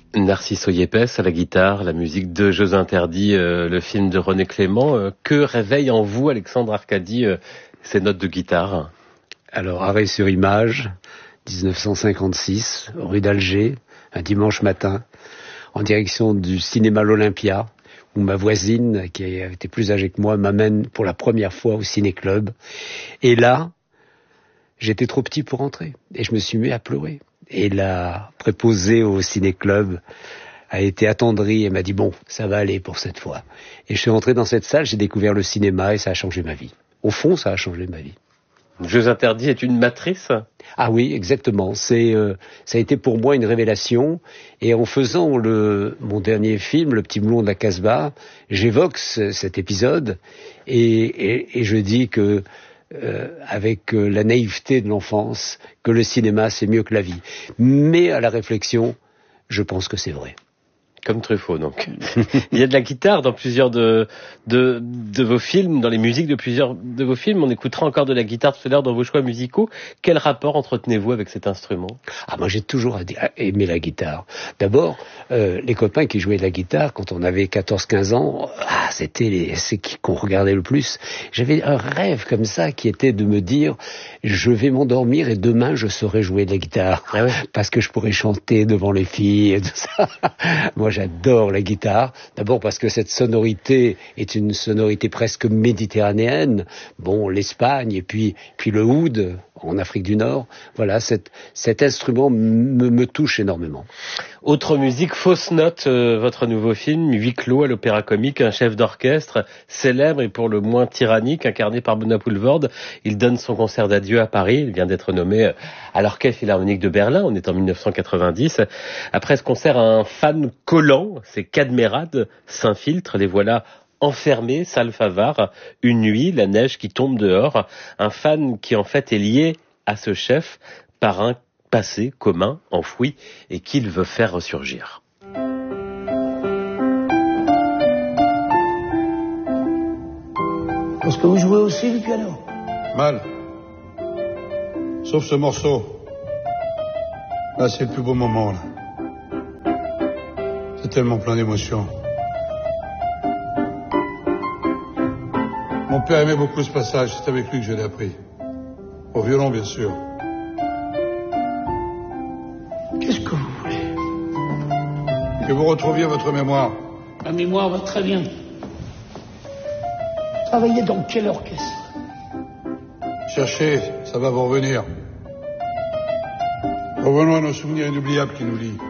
Narciso Yepes à la guitare, la musique de Jeux interdits, le film de René Clément. Que réveille en vous, Alexandre Arcadi, ces notes de guitare? Alors, arrêt sur image, 1956, rue d'Alger, un dimanche matin, en direction du cinéma L'Olympia, où ma voisine, qui était plus âgée que moi, m'amène pour la première fois au ciné-club. Et là, j'étais trop petit pour entrer. Et je me suis mis à pleurer. Et la préposée au ciné-club a été attendrie et m'a dit « Bon, ça va aller pour cette fois ». Et je suis entré dans cette salle, j'ai découvert le cinéma et ça a changé ma vie. Au fond, ça a changé ma vie. Jeux interdits est une matrice? Ah oui, exactement. Ça a été pour moi une révélation. Et en faisant mon dernier film, Le Petit Moulon de la Casbah, j'évoque cet épisode et je dis que avec la naïveté de l'enfance, que le cinéma c'est mieux que la vie. Mais à la réflexion, je pense que c'est vrai. Comme Truffaut, donc. Il y a de la guitare dans plusieurs de vos films, dans les musiques de plusieurs de vos films. On écoutera encore de la guitare tout à l'heure dans vos choix musicaux. Quel rapport entretenez-vous avec cet instrument? Ah, moi, j'ai toujours aimé la guitare. D'abord, les copains qui jouaient de la guitare, quand on avait 14-15 ans, c'était c'est qu'on regardait le plus. J'avais un rêve comme ça qui était de me dire, je vais m'endormir et demain, je saurai jouer de la guitare. Ah ouais. Parce que je pourrais chanter devant les filles et tout ça. Moi, j'adore la guitare. D'abord parce que cette sonorité est une sonorité presque méditerranéenne. Bon, l'Espagne et puis le oud en Afrique du Nord. Voilà, cet instrument me touche énormément. Autre musique, Fausse Note, votre nouveau film, huis clos à l'Opéra Comique, un chef d'orchestre célèbre et pour le moins tyrannique, incarné par Benoît Poelvoorde. Il donne son concert d'adieu à Paris. Il vient d'être nommé à l'Orchestre Philharmonique de Berlin. On est en 1990. Après ce concert, un fan collant, c'est Cadmerade, s'infiltre. Les voilà enfermés, salle Favart, une nuit, la neige qui tombe dehors. Un fan qui en fait est lié à ce chef par un passé commun, enfoui, et qu'il veut faire ressurgir. Est-ce que vous jouez aussi du piano? Mal. Sauf ce morceau. Là, c'est le plus beau moment, là. C'est tellement plein d'émotions. Mon père aimait beaucoup ce passage, c'est avec lui que je l'ai appris. Au violon, bien sûr. Qu'est-ce que vous voulez? Que vous retrouviez votre mémoire. Ma mémoire va très bien. Travaillez dans quel orchestre? Cherchez, ça va vous revenir. Revenons à nos souvenirs inoubliables qui nous lient.